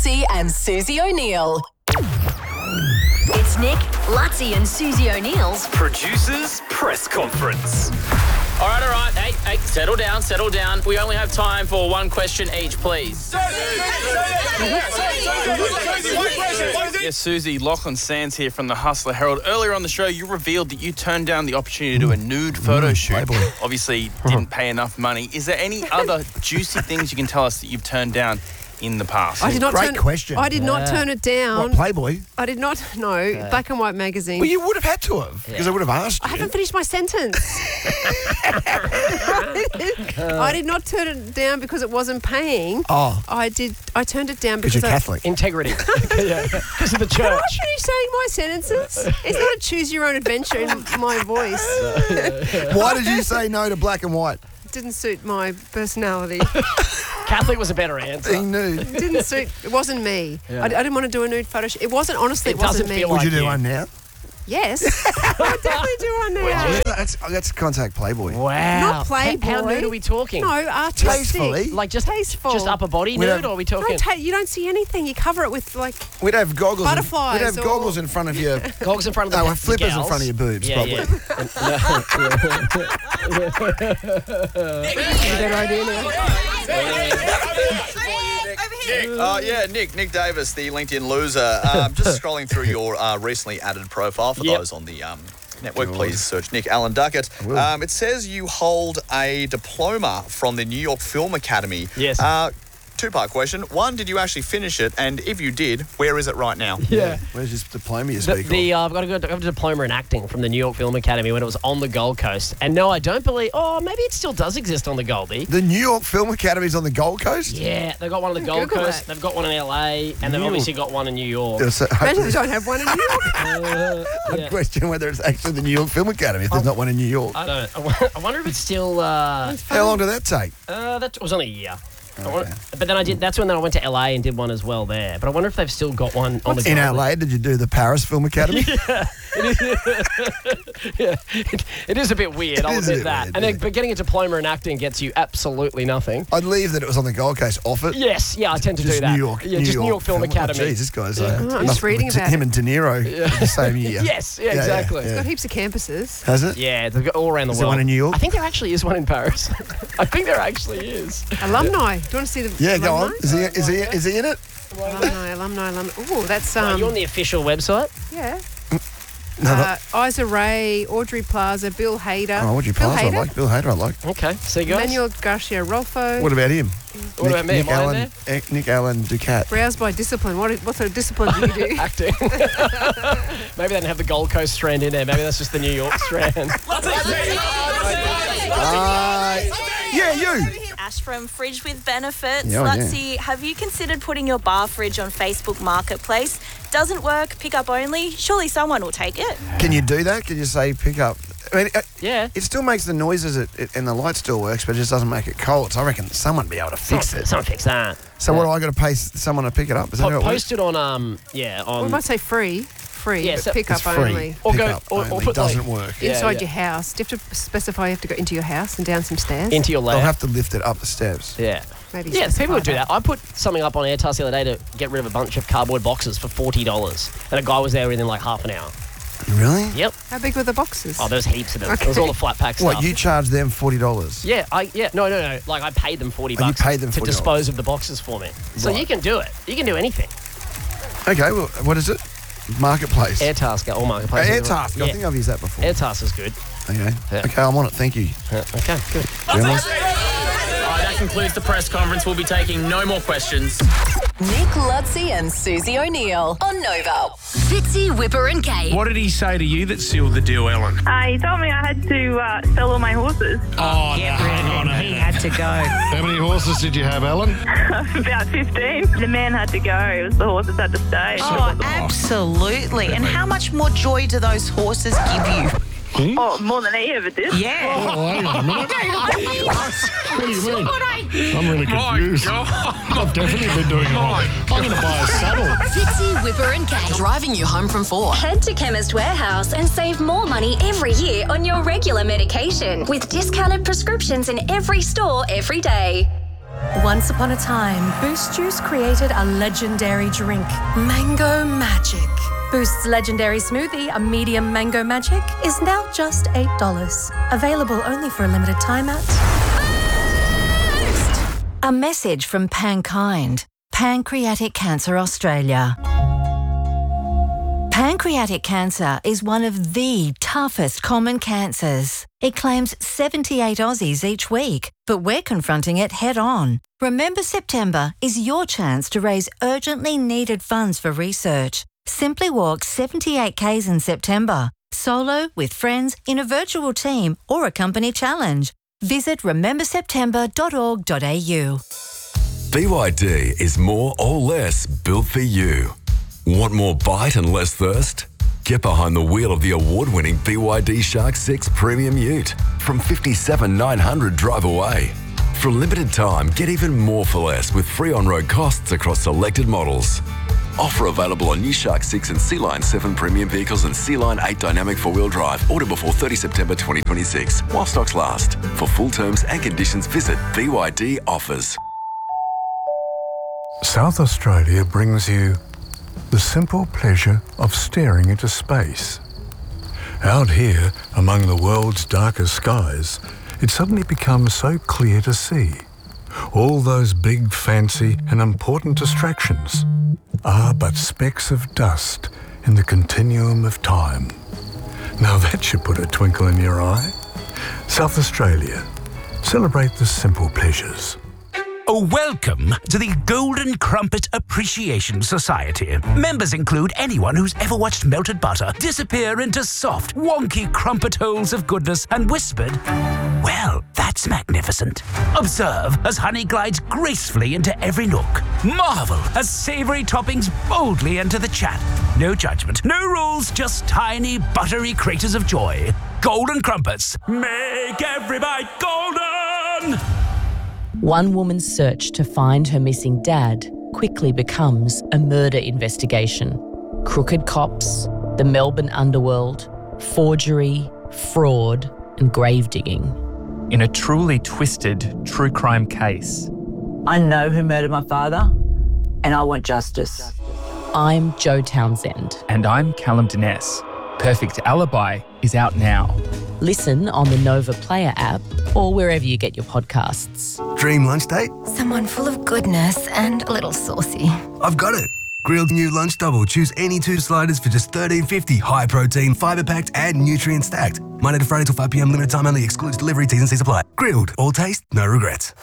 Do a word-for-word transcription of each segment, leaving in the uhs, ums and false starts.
Lutzi and Susie O'Neill. It's Nick, Lutzi and Susie O'Neill's Producers Press Conference. All right, all right. Hey, hey, settle down, settle down. We only have time for one question each, please. Yes, Susie, Lachlan Sands here from the Hustler Herald. Earlier on the show, you revealed that you turned down the opportunity to do a nude photo Mm, shoot. Playboy. Obviously, didn't pay enough money. Is there any other juicy things you can tell us that you've turned down in the past? I did not Great turn, question. I did not turn it down. What, Playboy? I did not. No, Black and White magazine. Well, you would have had to have, because I would have asked I you. haven't finished my sentence. I did not turn it down because it wasn't paying. Oh. I did. I turned it down Because because you're I, Catholic. Integrity. Yeah, because of the Can I church. finish saying my sentences? It's not a choose your own adventure in my voice. Why did you say no to Black and White? It didn't suit my personality. Catholic was a better answer. Being nude. It didn't suit. It wasn't me. Yeah. I, I didn't want to do a nude photo shoot. It wasn't honestly. It, It wasn't doesn't me. feel Would like you do you. one now? Yes, I would definitely do one now. Let's, let's contact Playboy. Wow. Not Playboy. How, how nude are we talking? No, artistic. Tastefully. Like just Tasteful. just upper body We nude, don't- or are we talking Don't ta- you don't see anything. You cover it with like We'd have goggles. Butterflies In, we'd have or- goggles in front of your. goggles in front of the No, the flippers in gals? front of your boobs, Yeah, probably. yeah. Better idea now. Nick, uh, yeah, Nick, Nick Davis, the LinkedIn loser. Um, just scrolling through your uh, recently added profile for Yep. those on the um, network, please search Nick Allen Duckett. Um, it says you hold a diploma from the New York Film Academy. Yes. Uh, two-part question. One, did you actually finish it? And if you did, where is it right now? Yeah. Where's this diploma you The, speak the, of? uh, I've got a good I've got a diploma in acting from the New York Film Academy when it was on the Gold Coast. And no, I don't believe. Oh, maybe it still does exist on the Goldie. The New York Film Academy's on the Gold Coast? Yeah, they've got one on the Gold Google Coast. that. They've got one in L A, and they've New obviously got one in New York. There's a- imagine they don't have one in New York. Uh, I yeah. question whether it's actually the New York Film Academy if there's not one in New York. I don't. I wo- I wonder if it's still. Uh, How long did that take? uh, that was only a year. I wonder- but then I did. That's when then I went to L A and did one as well there. But I wonder if they've still got one on the In Gold. L A, did you do the Paris Film Academy? Yeah, it, it is a bit weird. It I'll is a admit bit that. weird, and then, yeah. but getting a diploma in acting gets you absolutely nothing. I'd leave that it was on the Gold Coast off it. Yes, yeah, I tend to Just do that. New York. Yeah, just New York Film Academy. Oh, geez, this guy's Yeah. uh, Oh, I'm must- just reading with about him it. and De Niro the same year. Yes, yeah, Yeah, yeah, exactly. yeah. Got heaps of campuses. Has it? Yeah, they've got all around the Is there world. one in New York? I think there actually is one in Paris. I think there actually is. Alumni. Do you want to see the Yeah, go alumni? on. Is he, is he, is he in it? Alumni, alumni, alumni. Oh, that's Right, um. you're on the official website. yeah. No, Uh, Isa Ray, Audrey Plaza, Bill Hader. Oh, Audrey Bill Plaza, I Hader? like. Bill Hader, I like. Okay, see you guys. Manuel Garcia Rolfo. What about him? What about me? Nick Am I in Allen, eh, Nick Allen Ducat. Browse by discipline. What, what sort of discipline do you do? Acting. Maybe they didn't have the Gold Coast strand in there. Maybe that's just the New York strand. Uh, yeah, you. Ash from Fridge with Benefits. Yeah, oh, Let's yeah. see, have you considered putting your bar fridge on Facebook Marketplace? Doesn't work, pick up only. Surely someone will take it. Can you do that? Can you say pick up? I mean, it, Yeah. it still makes the noises it, it, and the light still works, but it just doesn't make it cold. So I reckon someone would be able to fix it. Someone fix that. So what do I got to pay s- someone to pick it up? Is that how Po- it works? post it on um yeah We on might say free. Free, Yeah, but so- pick It's up free. only. Or Pick go- up or- or only. put, like- doesn't work. Yeah, Inside yeah. your house. Do you have to specify you have to go into your house and down some stairs? into your They'll lab. have to lift it up the steps. Yeah. Maybe Yeah, specify people would do that. I put something up on Airtask the other day to get rid of a bunch of cardboard boxes for forty dollars. And a guy was there within like half an hour. Really? Yep. How big were the boxes? Oh, there's heaps of them. Okay. It was all the flat pack stuff. What, you charge them forty dollars? Yeah, I yeah no no no. Like I paid them forty Oh, you bucks paid them to forty dollars. dispose of the boxes for me. So Right. you can do it. You can do anything. Okay, well, what is it? Marketplace. Airtask or Marketplace. Uh, Airtask. Yeah. I think I've used that before. Airtask is good. Okay. Yeah. Okay, I'm on it. Thank you. Yeah, okay, good. Journalist. All right, that concludes the press conference. We'll be taking no more questions. Nick Lutzi and Susie O'Neill on Nova. Fitzy, Whipper and Kate. What did he say to you that sealed the deal, Ellen? Uh, he told me I had to uh, sell all my horses. Oh, Get rid of him. He had to go. How many horses did you have, Ellen? About fifteen. The man had to go. It was the horses had to stay. Oh, absolutely. And how much more joy do those horses give you? Oh, more than he ever did. Yeah. Oh, hang on a minute. What do you mean? I'm really confused. I've definitely been doing it wrong. I'm going to buy a saddle. Fitzy, Whipper and Kate. Driving you home from four. Head to Chemist Warehouse and save more money every year on your regular medication with discounted prescriptions in every store every day. Once upon a time, Boost Juice created a legendary drink, Mango Magic. Boost's legendary smoothie, a medium Mango Magic, is now just eight dollars. Available only for a limited time at Boost. A message from Pankind, Pancreatic Cancer Australia. Pancreatic cancer is one of the toughest common cancers. It claims seventy-eight Aussies each week, but we're confronting it head on. Remember September is your chance to raise urgently needed funds for research. Simply walk seventy-eight kays in September, solo, with friends, in a virtual team or a company challenge. Visit remember september dot org dot a u. B Y D is more or less built for you. Want more bite and less thirst? Get behind the wheel of the award-winning B Y D Shark six Premium Ute from fifty-seven thousand nine hundred drive away. For a limited time, get even more for less with free on-road costs across selected models. Offer available on new Shark six and Sea Line seven premium vehicles and Sea Line eight dynamic four-wheel drive. Order before thirtieth September twenty twenty-six while stocks last. For full terms and conditions, visit B Y D Offers. South Australia brings you the simple pleasure of staring into space. Out here, among the world's darkest skies, it suddenly becomes so clear to see. All those big, fancy and important distractions are but specks of dust in the continuum of time. Now that should put a twinkle in your eye. South Australia. Celebrate the simple pleasures. Oh, welcome to the Golden Crumpet Appreciation Society. Members include anyone who's ever watched melted butter disappear into soft, wonky crumpet holes of goodness and whispered, "Well, that's magnificent." Observe as honey glides gracefully into every nook. Marvel as savory toppings boldly enter the chat. No judgment, no rules, just tiny, buttery craters of joy. Golden Crumpets. Make every bite golden! One woman's search to find her missing dad quickly becomes a murder investigation. Crooked cops, the Melbourne underworld, forgery, fraud, and grave digging. In a truly twisted true crime case. I know who murdered my father, and I want justice. I'm Joe Townsend. And I'm Callum Dines. Perfect Alibi is out now. Listen on the Nova Player app or wherever you get your podcasts. Dream lunch date? Someone full of goodness and a little saucy. I've got it. Grilled new lunch double. Choose any two sliders for just thirteen fifty. High protein, fibre packed, and nutrient stacked. Monday to Friday till five p.m. Limited time only. Excludes delivery. T's and C's apply. Grilled. All taste, no regrets.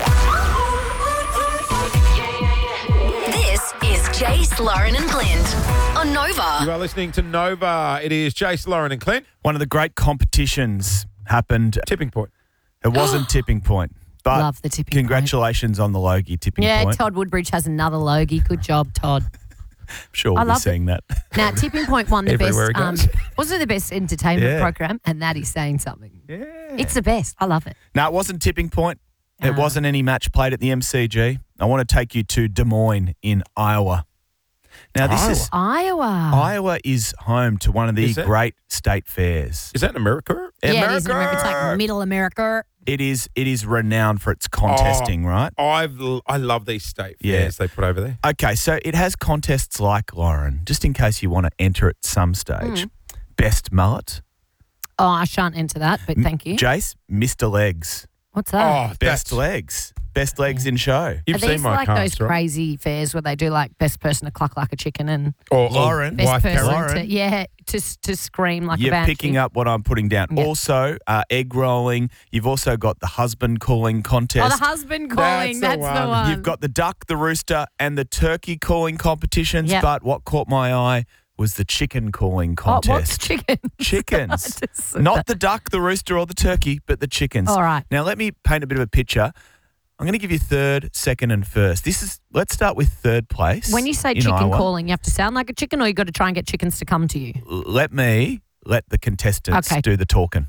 This is Jace, Lauren, and Clint on Nova. You are listening to Nova. It is Jace, Lauren, and Clint. One of the great competitions happened. Tipping Point. It wasn't Tipping Point. But Love the tipping congratulations on the Logie Tipping yeah, Point. Yeah, Todd Woodbridge has another Logie. Good job, Todd. I'm sure we'll I be love seeing that. Now, Tipping Point won the Everywhere best. it Um, goes. wasn't the best entertainment Yeah. program, and that is saying something. Yeah, it's the best. I love it. No, it wasn't Tipping Point. It Oh. wasn't any match played at the M C G. I want to take you to Des Moines in Iowa. Now, this is Iowa. Iowa is home to one of the Is it? great state fairs. Is that in America? Yeah, it is in America. It's like middle America. It is. It is renowned for its contesting, Oh, right? I've I love these state fairs they put over there. Okay, so it has contests like, Lauren, just in case you want to enter at some stage. Mm. Best mullet. Oh, I shan't enter that, but thank you. Jace, Mister Legs. What's that? Best legs. Best legs in show. Are these like those crazy fairs where they do like best person to cluck like a chicken and Or Lauren, best wife person Lauren. to yeah to to scream like a You're banshee. picking up what I'm putting down. Yeah. Also, uh, egg rolling. You've also got the husband calling contest. Oh, the husband calling. That's, the one. You've got the duck, the rooster, and the turkey calling competitions. Yep. But what caught my eye was the chicken calling Oh, contest. what's chicken? Chickens. Not the duck, the rooster, or the turkey, but the chickens. All right. Now, let me paint a bit of a picture. I'm going to give you third, second, and first. This is. Let's start with third place. When you say in chicken Iowa. calling, you have to sound like a chicken, or you got to try and get chickens to come to you. L- Let me let the contestants Okay. do the talking.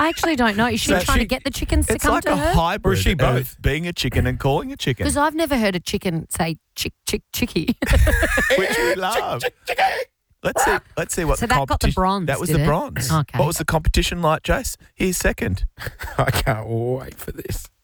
I actually don't know. Is she So trying she- to get the chickens to It's come like to a her? hybrid Or is she of both? being a chicken and calling a chicken. Because I've never heard a chicken say chick, chick, chicky. Which we love. Let's see. Let's see what So the that got the competition. bronze, That was did the it? bronze. Okay. What was the competition like, Jace? Here's second. I can't wait for this.